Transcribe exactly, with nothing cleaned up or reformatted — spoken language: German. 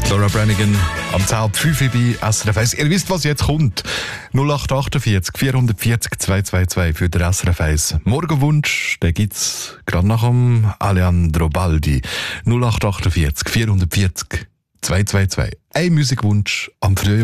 Laura Branigan am zehn fünf bei S R F eins. Ihr wisst, was jetzt kommt. null acht achtundvierzig vierhundertvierzig zweihundertzweiundzwanzig für den S R F eins Morgenwunsch. Den gibt's gerade nach dem Alejandro Baldi. null acht achtundvierzig vierhundertvierzig zweihundertzweiundzwanzig. Ein Musikwunsch am Frühjahr.